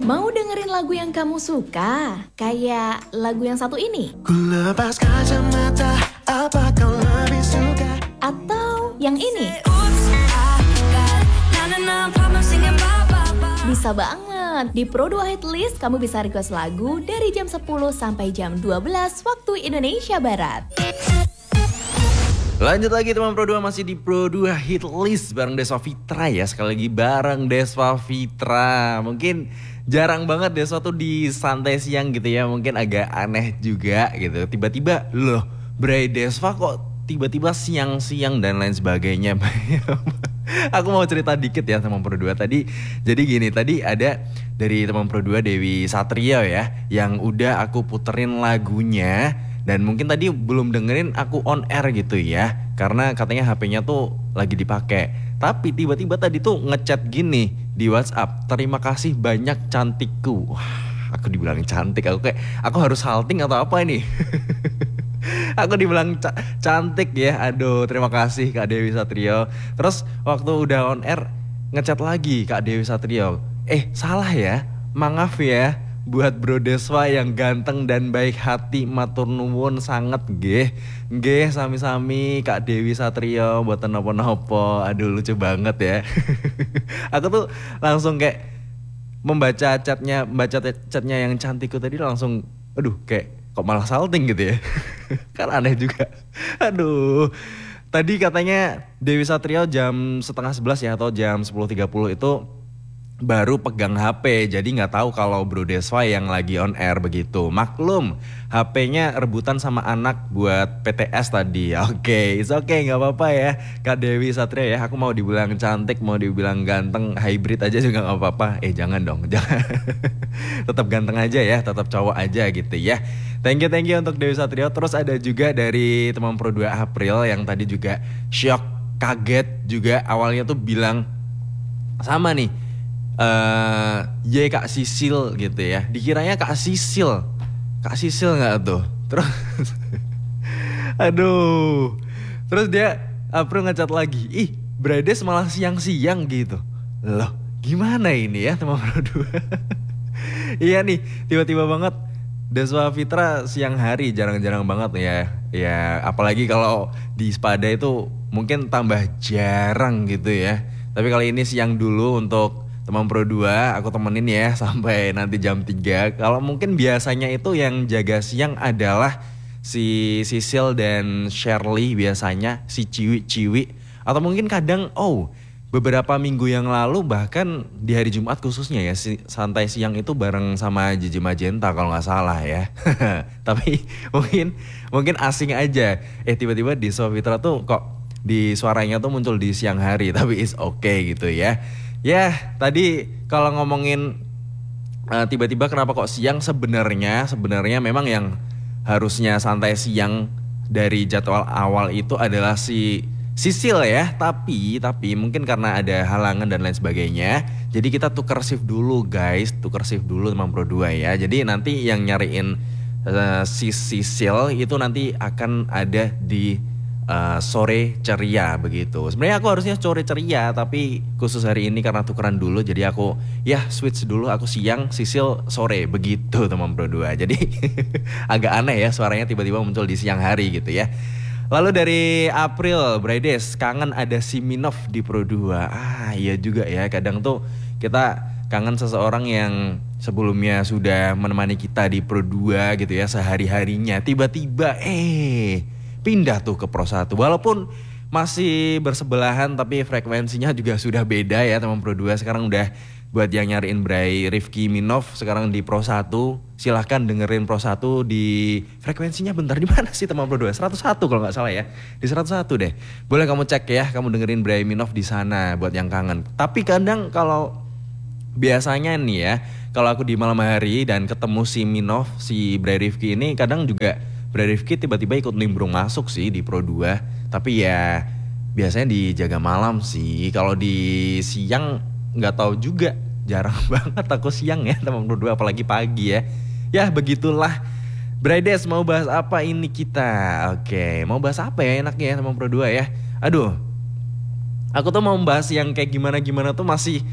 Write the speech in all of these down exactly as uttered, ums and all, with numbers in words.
Mau dengerin lagu yang kamu suka? Kayak lagu yang satu ini? Ku lepas kacamata, apa kau lebih suka? Atau yang ini? Bisa banget. Di Pro dua Hit List kamu bisa request lagu dari jam sepuluh sampai jam dua belas waktu Indonesia Barat. Lanjut lagi teman Pro dua, masih di Pro dua Hit List bareng Deswa Fitra ya. Sekali lagi bareng Deswa Fitra. Mungkin jarang banget Deswa tuh di santai siang gitu ya. Mungkin agak aneh juga gitu. Tiba-tiba loh Bray Deswa kok tiba-tiba siang-siang dan lain sebagainya. Aku mau cerita dikit ya teman Pro dua tadi. Jadi gini, tadi ada dari teman Pro dua Dewi Satrio ya, yang udah aku puterin lagunya. Dan mungkin tadi belum dengerin aku on air gitu ya, karena katanya H P-nya tuh lagi dipakai. Tapi tiba-tiba tadi tuh ngechat gini di WhatsApp, terima kasih banyak cantikku. Wah, aku dibilang cantik, aku kayak aku harus halting atau apa ini? Aku dibilang ca- cantik ya, aduh terima kasih Kak Dewi Satrio. Terus waktu udah on air ngechat lagi Kak Dewi Satrio, eh salah ya, maaf ya. Buat Bro Deswa yang ganteng dan baik hati, matur nuwun sangat nggih. Nggih sami-sami Kak Dewi Satrio, buat nopo-nopo. Aduh lucu banget ya. Aku tuh langsung kayak membaca chatnya, membaca chatnya yang cantikku tadi langsung, aduh kayak kok malah salting gitu ya. Kan aneh juga. Aduh. Tadi katanya Dewi Satrio jam setengah sebelas ya, atau jam sepuluh tiga puluh itu baru pegang H P, jadi nggak tahu kalau Bro Deswa yang lagi on air begitu. Maklum, H P-nya rebutan sama anak buat P T S tadi. Oke, okay, it's okay, nggak apa-apa ya Kak Dewi Satria ya. Aku mau dibilang cantik, mau dibilang ganteng, hybrid aja juga nggak apa-apa. Eh jangan dong, jangan. Tetap ganteng aja ya, tetap cowok aja gitu ya. Thank you, thank you untuk Dewi Satrio. Terus ada juga dari teman Pro dua April yang tadi juga shock, kaget juga. Awalnya tuh bilang sama nih, Uh, ye Kak Sisil gitu ya. Dikiranya Kak Sisil. Kak Sisil gak tuh? Terus aduh. Terus dia April ngechat lagi, ih Brades malah siang-siang gitu. Loh gimana ini ya teman Pro dua? Iya nih, tiba-tiba banget Deswa Fitra siang hari, jarang-jarang banget ya. Ya apalagi kalau di Spada itu mungkin tambah jarang gitu ya. Tapi kali ini siang dulu untuk teman Pro dua, aku temenin ya sampai nanti jam tiga. Kalau mungkin biasanya itu yang jaga siang adalah si Sisil dan Shirley biasanya, si Ciwi-Ciwi. Atau mungkin kadang, oh beberapa minggu yang lalu bahkan di hari Jumat khususnya ya, si, santai siang itu bareng sama Jiji Magenta kalau gak salah ya. Tapi mungkin mungkin asing aja. Eh tiba-tiba di Sofitra tuh kok di suaranya tuh muncul di siang hari, tapi it's okay gitu ya. Ya, tadi kalau ngomongin uh, tiba-tiba kenapa kok siang, sebenarnya sebenarnya memang yang harusnya santai siang dari jadwal awal itu adalah si Sisil ya, tapi tapi mungkin karena ada halangan dan lain sebagainya. Jadi kita tuker shift dulu guys, tuker shift dulu teman Pro dua ya. Jadi nanti yang nyariin uh, si Sisil itu nanti akan ada di Uh, sore ceria begitu. Sebenarnya aku harusnya sore ceria, tapi khusus hari ini karena tukeran dulu, jadi aku ya switch dulu, aku siang, Sisil sore begitu teman Pro dua. Jadi agak aneh ya suaranya tiba-tiba muncul di siang hari gitu ya. Lalu dari April, Braides, kangen ada si Minov di Pro dua. Ah iya juga ya, kadang tuh kita kangen seseorang yang sebelumnya sudah menemani kita di Pro dua gitu ya sehari-harinya. Tiba-tiba eh pindah tuh ke Pro satu. Walaupun masih bersebelahan tapi frekuensinya juga sudah beda ya teman Pro dua. Sekarang udah buat yang nyariin Bray Rifki Minov sekarang di Pro satu. Silahkan dengerin Pro satu di frekuensinya bentar di mana sih teman Pro dua? seratus satu kalau nggak salah ya. Di seratus satu deh. Boleh kamu cek ya, kamu dengerin Bray Minov di sana buat yang kangen. Tapi kadang kalau biasanya nih ya, kalau aku di malam hari dan ketemu si Minov, si Bray Rifki ini kadang juga Bray Rifki tiba-tiba ikut nimbrung masuk sih di Pro dua. Tapi ya biasanya di jaga malam sih. Kalau di siang gak tahu juga. Jarang banget aku siang ya teman Pro dua, apalagi pagi ya. Ya begitulah. Braides, mau bahas apa ini kita? Oke, mau bahas apa ya enaknya ya teman Pro dua ya. Aduh, aku tuh mau bahas yang kayak gimana-gimana tuh masih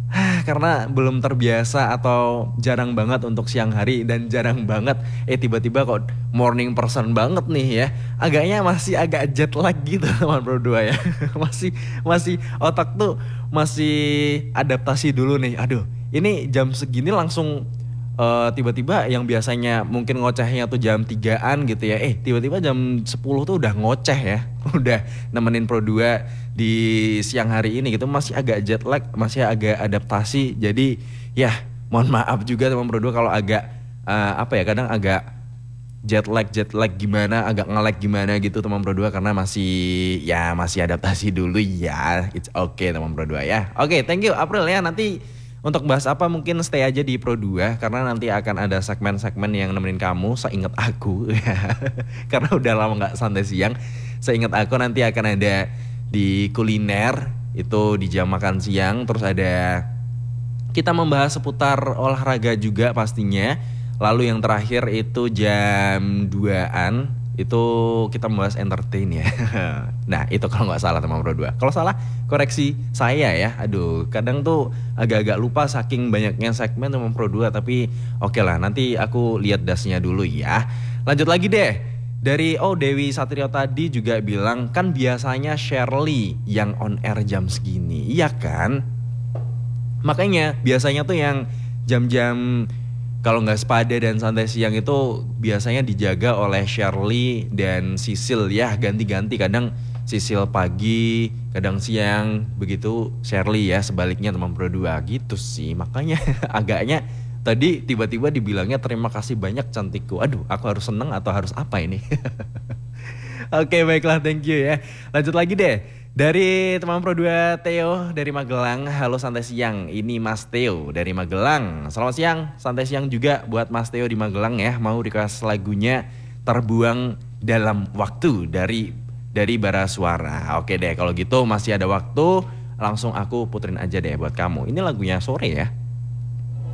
karena belum terbiasa atau jarang banget untuk siang hari dan jarang banget eh tiba-tiba kok morning person banget nih ya. Agaknya masih agak jet lag gitu teman berdua ya. masih masih otak tuh masih adaptasi dulu nih. Aduh, ini jam segini langsung uh, tiba-tiba yang biasanya mungkin ngocehnya tuh jam tigaan gitu ya. Eh tiba-tiba jam sepuluh tuh udah ngoceh ya. Udah nemenin Pro dua di siang hari ini gitu, masih agak jet lag, masih agak adaptasi. Jadi ya mohon maaf juga teman Pro dua kalau agak uh, apa ya, kadang agak jet lag jet lag gimana, agak nge-lag gimana gitu teman Pro dua, karena masih ya masih adaptasi dulu ya. It's okay teman Pro dua ya. Oke, okay, thank you April ya. Nanti untuk bahas apa mungkin stay aja di Pro dua, karena nanti akan ada segmen-segmen yang nemenin kamu. Seingat aku ya, karena udah lama gak santai siang. Seingat aku nanti akan ada di kuliner itu di jam makan siang. Terus ada kita membahas seputar olahraga juga pastinya. Lalu yang terakhir itu jam duaan itu kita membahas entertain ya. Nah itu kalau gak salah teman Pro dua. Kalau salah koreksi saya ya. Aduh kadang tuh agak-agak lupa saking banyaknya segmen teman Pro dua. Tapi oke okay lah, nanti aku lihat dasnya dulu ya. Lanjut lagi deh. Dari oh Dewi Satrio tadi juga bilang kan biasanya Shirley yang on air jam segini. Iya kan? Makanya biasanya tuh yang jam-jam kalau nggak sepada dan santai siang itu biasanya dijaga oleh Shirley dan Sisil ya, ganti-ganti. Kadang Sisil pagi, kadang siang, begitu Shirley ya, sebaliknya teman Pro dua gitu sih. Makanya agaknya tadi tiba-tiba dibilangnya terima kasih banyak cantikku. Aduh, aku harus seneng atau harus apa ini? Oke, baiklah, thank you ya. Lanjut lagi deh. Dari teman Pro dua Theo dari Magelang. Halo santai siang, ini Mas Theo dari Magelang. Selamat siang, santai siang juga buat Mas Theo di Magelang ya. Mau request lagunya Terbuang Dalam Waktu dari dari Bara Suara. Oke deh, kalau gitu masih ada waktu, langsung aku puterin aja deh buat kamu. Ini lagunya sore ya.